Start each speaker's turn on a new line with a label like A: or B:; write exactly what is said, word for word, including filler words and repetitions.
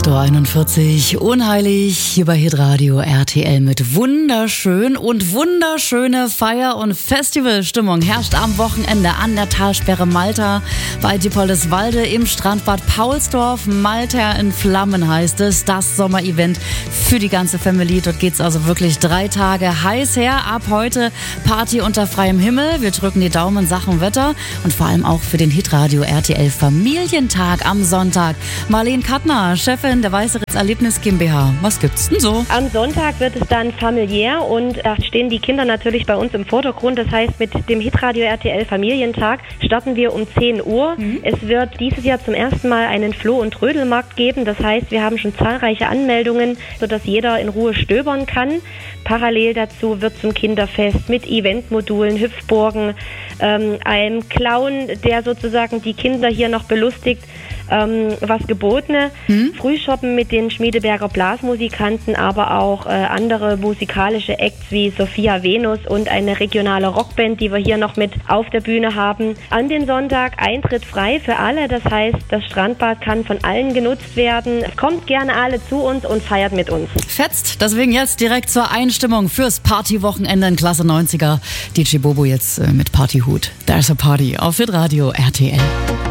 A: acht Uhr einundvierzig, unheilig hier bei Hitradio R T L mit wunderschön und wunderschöne Feier- und Festivalstimmung herrscht am Wochenende an der Talsperre Malta bei Diepoldeswalde im Strandbad Paulsdorf. Malta in Flammen heißt es, das Sommerevent für die ganze Family. Dort geht's also wirklich drei Tage heiß her. Ab heute Party unter freiem Himmel. Wir drücken die Daumen Sachen Wetter und vor allem auch für den Hitradio R T L Familientag am Sonntag. Marlene Kattner, Chefin der Weißeritz Erlebnis GmbH. Was gibt's denn so?
B: Am Sonntag wird es dann familiär und da stehen die Kinder natürlich bei uns im Vordergrund. Das heißt, mit dem Hitradio R T L Familientag starten wir um zehn Uhr. Mhm. Es wird dieses Jahr zum ersten Mal einen Floh- und Trödelmarkt geben. Das heißt, wir haben schon zahlreiche Anmeldungen, sodass jeder in Ruhe stöbern kann. Parallel dazu wird zum Kinderfest mit Eventmodulen, Hüpfburgen, ähm, einem Clown, der sozusagen die Kinder hier noch belustigt, ähm, was gebotene. Hm? Frühshoppen mit den Schmiedeberger Blasmusikanten, aber auch äh, andere musikalische Acts wie Sophia Venus und eine regionale Rockband, die wir hier noch mit auf der Bühne haben. An dem Sonntag Eintritt frei für alle, das heißt, das Strandbad kann von allen genutzt werden. Kommt gerne alle zu uns und feiert mit uns.
A: Fetzt, deswegen jetzt direkt zur Einstimmung fürs Partywochenende in Klasse neunziger. D J Bobo jetzt äh, mit Partyhut. There's a Party auf Hitradio R T L.